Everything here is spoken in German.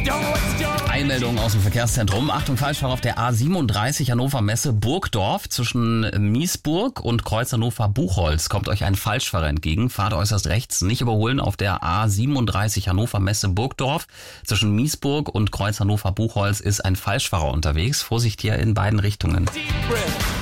Einmeldung aus dem Verkehrszentrum. Achtung, Falschfahrer auf der A37 Hannover Messe Burgdorf zwischen Miesburg und Kreuz Hannover Buchholz. Kommt euch ein Falschfahrer entgegen. Fahrt äußerst rechts, nicht überholen auf der A37 Hannover Messe Burgdorf. Zwischen Miesburg und Kreuz Hannover Buchholz ist ein Falschfahrer unterwegs. Vorsicht hier in beiden Richtungen.